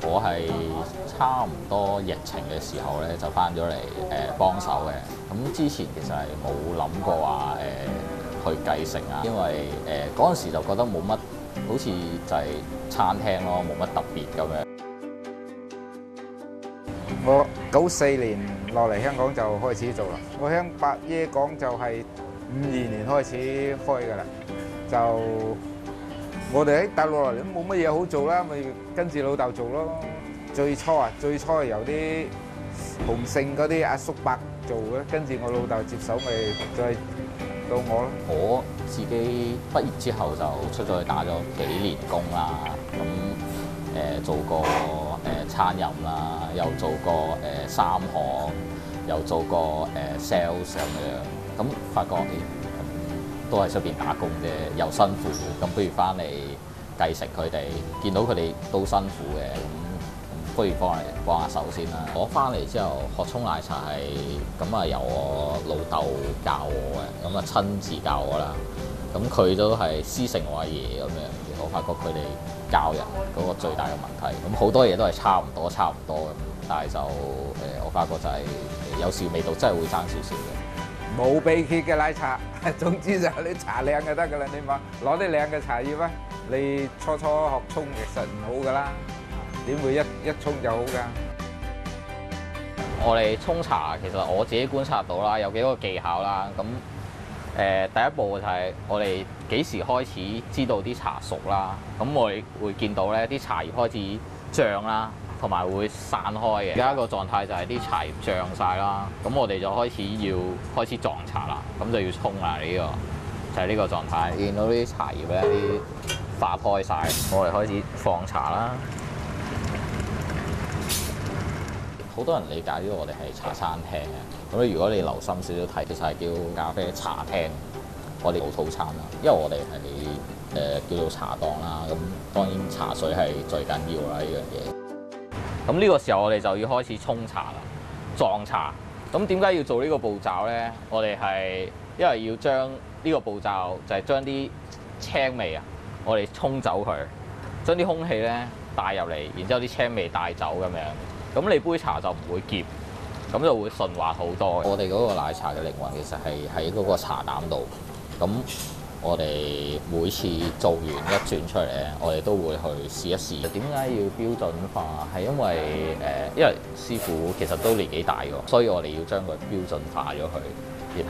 我係差唔多疫情嘅時候咧，就翻咗嚟幫手嘅。咁之前其實係冇諗過話去繼承啊，因為嗰陣時就覺得冇乜，好似就係餐廳咯，冇乜特別咁樣。 我94年落嚟香港就開始做啦。我喺百椰港就係52年開始開㗎啦。就我哋喺大陸落嚟都冇乜嘢好做啦，咪跟住老豆做咯。最初由啲紅盛嗰啲阿叔伯做嘅，跟住我老豆接手，咪再到我咯。 我自己畢業之後就出咗去打咗幾年工啦，咁做過餐飲啦，又做過三行，又做過sales 咁樣，咁發覺都係出邊打工啫，又辛苦，咁不如翻嚟繼承佢哋，見到佢哋都辛苦嘅，咁不如幫下手先啦。我翻嚟之後學沖奶茶係咁啊，由我老豆教我嘅，咁啊親自教我啦。咁佢都係師承我阿爺咁樣，我發覺佢哋教人嗰個最大嘅問題，咁好多嘢都係差唔多咁，但係就我發覺就係有時味道真係會爭少少嘅。 冇秘訣嘅奶茶，總之就係你茶靚就得㗎啦。你攞啲靚嘅茶葉啊，你初學沖其實唔好㗎啦，點會一沖就好㗎？ 我哋沖茶其實我自己觀察到啦，有幾個技巧啦。咁第一步就係我哋幾時開始知道啲茶熟啦。咁我哋會見到咧啲茶葉開始漲啦，同埋會散開嘅。而家個狀態就係啲茶葉漲晒啦，咁我哋就開始撞茶啦，咁就要沖啦。呢個就係呢個狀態。見到啲茶葉咧啲化開晒，我哋開始放茶啦。好多人理解咗我哋係茶餐廳嘅，咁如果你留心少少睇，其實係叫咖啡茶廳，我哋冇套餐啦，因為我哋係叫做茶檔啦，咁當然茶水係最緊要啦呢樣嘢。咁呢個時候我哋就要開始沖茶啦，撞茶。咁點解要做呢個步驟咧？我哋係因為要將呢個步驟就係將啲青味啊，我哋沖走佢，將啲空氣咧帶入嚟，然之後啲青味帶走咁樣。咁你杯茶就唔會澀，咁就會順滑好多。我哋嗰個奶茶嘅靈魂其實係喺嗰個茶膽度。咁我哋每次做完一轉出嚟咧，我哋都會去試一試。點解要標準化？係因為師傅其實都年紀大喎，所以我哋要將佢標準化咗佢。